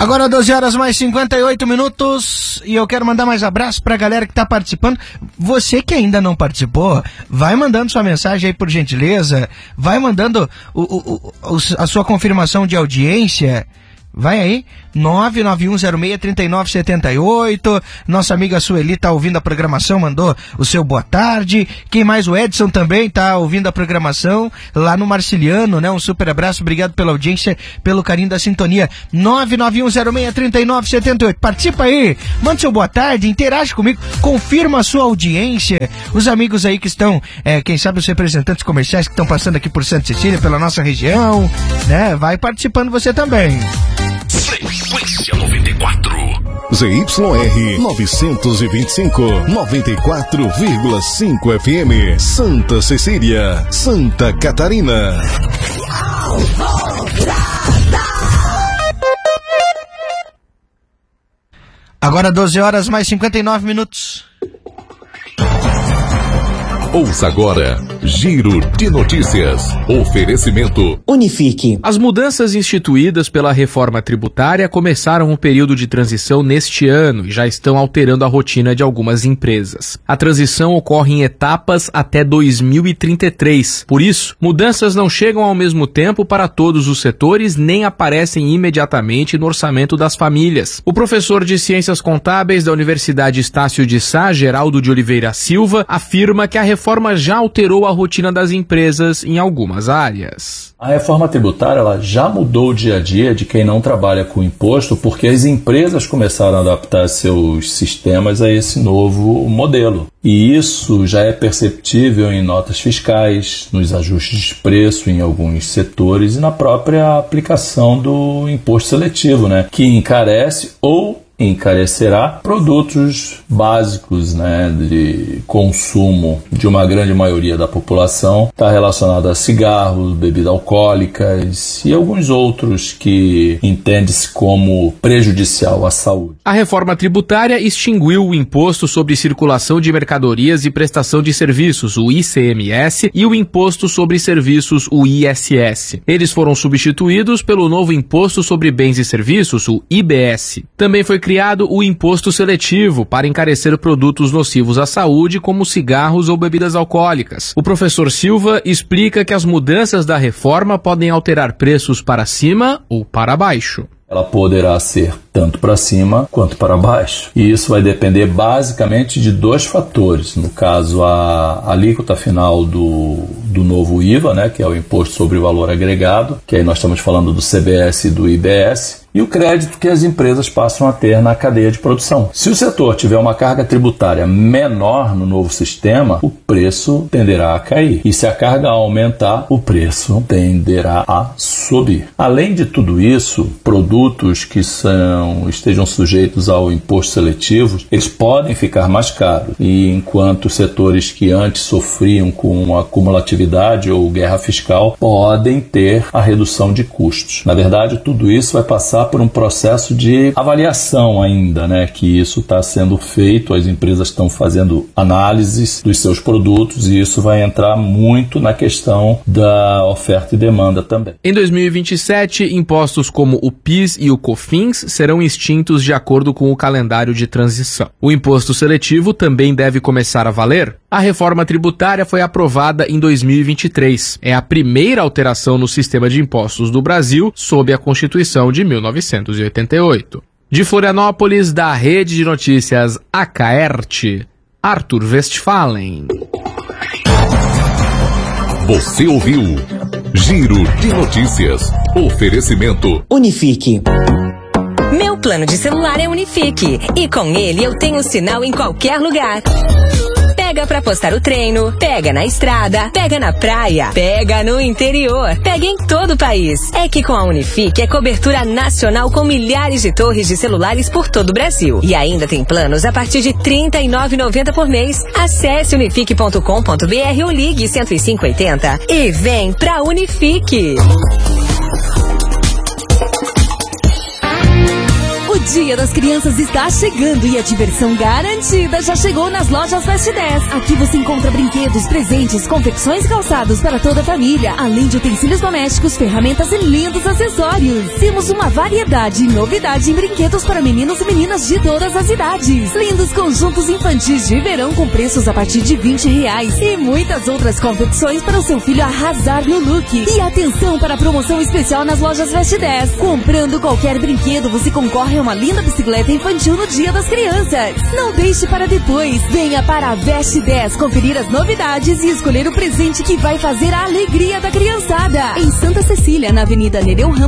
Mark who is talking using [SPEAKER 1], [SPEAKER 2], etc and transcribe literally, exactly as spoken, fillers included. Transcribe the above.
[SPEAKER 1] Agora doze horas mais cinquenta e oito minutos e eu quero mandar mais abraço pra galera que tá participando. Você que ainda não participou, vai mandando sua mensagem aí por gentileza, vai mandando o, o, o, a sua confirmação de audiência. Vai aí, nove nove um zero seis, três nove sete oito. Nossa amiga Sueli tá ouvindo a programação, mandou o seu boa tarde. Quem mais? O Edson também tá ouvindo a programação lá no Marciliano, né? Um super abraço, obrigado pela audiência, pelo carinho da sintonia. nove nove um zero seis, três nove sete oito. Participa aí, manda seu boa tarde, interage comigo, confirma a sua audiência. Os amigos aí que estão, é, quem sabe os representantes comerciais que estão passando aqui por Santa Cecília, pela nossa região, né? Vai participando você também.
[SPEAKER 2] Frequência noventa e quatro.
[SPEAKER 3] Z Y R novecentos e vinte e cinco, noventa e quatro vírgula cinco F M, Santa Cecília, Santa Catarina.
[SPEAKER 1] Agora doze horas mais cinquenta e nove minutos.
[SPEAKER 2] Ouça agora, Giro de Notícias. Oferecimento
[SPEAKER 4] Unifique.
[SPEAKER 5] As mudanças instituídas pela reforma tributária começaram um período de transição neste ano e já estão alterando a rotina de algumas empresas. A transição ocorre em etapas até dois mil e trinta e três. Por isso, mudanças não chegam ao mesmo tempo para todos os setores nem aparecem imediatamente no orçamento das famílias. O professor de Ciências Contábeis da Universidade Estácio de Sá, Geraldo de Oliveira Silva, afirma que a reforma A reforma já alterou a rotina das empresas em algumas áreas.
[SPEAKER 6] A reforma tributária ela já mudou o dia a dia de quem não trabalha com imposto, porque as empresas começaram a adaptar seus sistemas a esse novo modelo. E isso já é perceptível em notas fiscais, nos ajustes de preço em alguns setores e na própria aplicação do imposto seletivo, né, que encarece ou encarecerá produtos básicos, né, de consumo de uma grande maioria da população. Está relacionado a cigarros, bebidas alcoólicas e alguns outros que entende-se como prejudicial à saúde.
[SPEAKER 5] A reforma tributária extinguiu o Imposto sobre Circulação de Mercadorias e Prestação de Serviços, o I C M S, e o Imposto sobre Serviços, o I S S. Eles foram substituídos pelo novo Imposto sobre Bens e Serviços, o I B S. Também foi criado o imposto seletivo para encarecer produtos nocivos à saúde, como cigarros ou bebidas alcoólicas. O professor Silva explica que as mudanças da reforma podem alterar preços para cima ou para baixo.
[SPEAKER 6] Ela poderá ser tanto para cima quanto para baixo. E isso vai depender basicamente de dois fatores. No caso, a alíquota final do, do novo I V A, né, que é o Imposto sobre o Valor Agregado, que aí nós estamos falando do C B S e do I B S, e o crédito que as empresas passam a ter na cadeia de produção. Se o setor tiver uma carga tributária menor no novo sistema, o preço tenderá a cair. E se a carga aumentar, o preço tenderá a subir. Além de tudo isso, produtos que são, estejam sujeitos ao imposto seletivo, eles podem ficar mais caros. E enquanto setores que antes sofriam com acumulatividade ou guerra fiscal podem ter a redução de custos. Na verdade, tudo isso vai passar por um processo de avaliação ainda, né? Que isso está sendo feito, as empresas estão fazendo análises dos seus produtos e isso vai entrar muito na questão da oferta e demanda também.
[SPEAKER 5] Em dois mil e vinte e sete, impostos como o PIS e o COFINS serão extintos de acordo com o calendário de transição. O imposto seletivo também deve começar a valer. A reforma tributária foi aprovada em dois mil e vinte e três. É a primeira alteração no sistema de impostos do Brasil sob a Constituição de mil novecentos e oitenta e oito. De Florianópolis, da Rede de Notícias Acaerte, Arthur Westphalen.
[SPEAKER 2] Você ouviu Giro de Notícias. Oferecimento
[SPEAKER 4] Unifique.
[SPEAKER 7] Meu plano de celular é Unifique e com ele eu tenho sinal em qualquer lugar. Pega pra postar o treino, pega na estrada, pega na praia, pega no interior, pega em todo o país. É que com a Unifique é cobertura nacional com milhares de torres de celulares por todo o Brasil. E ainda tem planos a partir de trinta e nove reais e noventa centavos por mês. Acesse unifique ponto com ponto b r ou ligue cento e cinco oitenta e vem pra Unifique.
[SPEAKER 4] Dia das Crianças está chegando e a diversão garantida já chegou nas lojas Veste dez. Aqui você encontra brinquedos, presentes, confecções e calçados para toda a família, além de utensílios domésticos, ferramentas e lindos acessórios. Temos uma variedade e novidade em brinquedos para meninos e meninas de todas as idades. Lindos conjuntos infantis de verão com preços a partir de vinte reais e muitas outras confecções para o seu filho arrasar no look. E atenção para a promoção especial nas lojas Veste dez. Comprando qualquer brinquedo, você concorre a uma linda bicicleta infantil no Dia das Crianças. Não deixe para depois. Venha para a Veste dez conferir as novidades e escolher o presente que vai fazer a alegria da criançada. Em Santa Cecília, na Avenida Nereu Ramos.